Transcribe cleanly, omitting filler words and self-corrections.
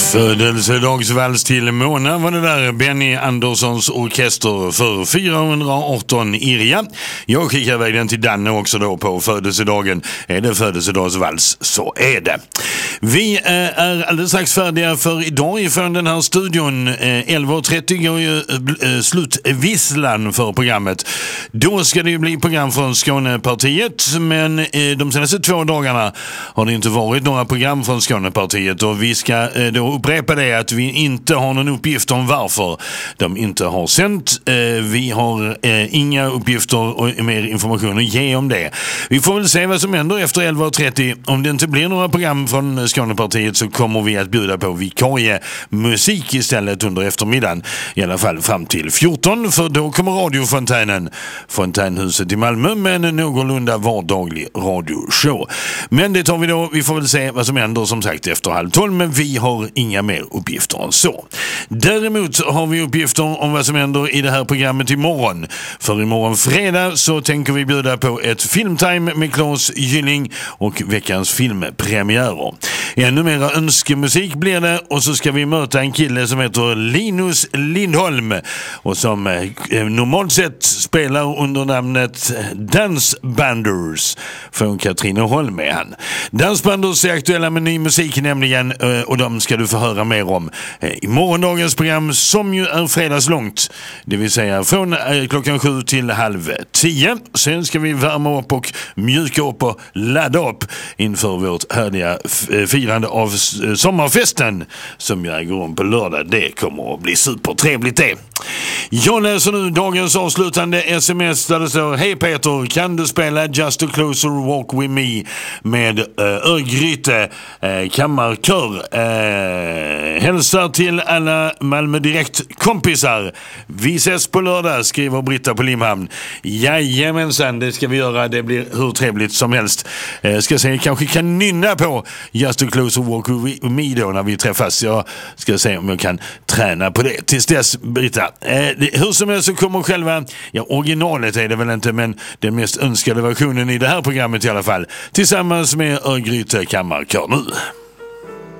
Födelsedagsvals till Mona var det där. Benny Anderssons orkester för 418 Irja. Jag skickar iväg den till Danne också då på födelsedagen. Är det födelsedagsvals så är det. Vi är alldeles strax färdiga för idag ifrån den här studion. 11.30 går ju slutvisslan för programmet. Då ska det ju bli program från Skånepartiet, men de senaste 2 dagarna har det inte varit några program från Skånepartiet, och vi ska då upprepa det att vi inte har någon uppgift om varför de inte har sänt. Vi har inga uppgifter och mer information att ge om det. Vi får väl se vad som händer efter 11.30. Om det inte blir några program från Skånepartiet så kommer vi att bjuda på vikarie musik istället under eftermiddagen. I alla fall fram till 14, för då kommer radiofontänen, Fontänhuset i Malmö, med en någorlunda vardaglig radioshow. Men det tar vi då. Vi får väl se vad som händer som sagt efter 11:30, men vi har inga mer uppgifter än så. Däremot har vi uppgifter om vad som händer i det här programmet imorgon. För imorgon fredag så tänker vi bjuda på ett filmtime med Claes Gylling och veckans filmpremiärer. Ännu mera önskemusik blir det, och så ska vi möta en kille som heter Linus Lindholm och som normalt sett spelar under namnet Dansbanders från Katrineholm är han. Dansbanders är aktuella med ny musik nämligen, och de ska du få höra mer om i morgondagens program, som ju är fredagslångt, det vill säga från klockan 7 till 9:30. Sen ska vi värma upp och mjuka upp och ladda upp inför vårt härliga firande av sommarfesten som jag äger om på lördag. Det kommer att bli supertrevligt det. Jag läser nu dagens avslutande sms där det står: Hej Peter, kan du spela Just a Closer Walk With Me med Örgryte kammarkör? Hälsar till alla Malmö Direkt-kompisar. Vi ses på lördag, skriver Britta på Limhamn. Jajamensan, det ska vi göra. Det blir hur trevligt som helst. Ska se, kanske kan nynna på Just a Closer Walk With Me då när vi träffas. Jag ska se om jag kan träna på det. Tills dess, Britta. Hur som helst så kommer själva, originalet är det väl inte, men den mest önskade versionen i det här programmet i alla fall, tillsammans med Örgryte kammarkör nu.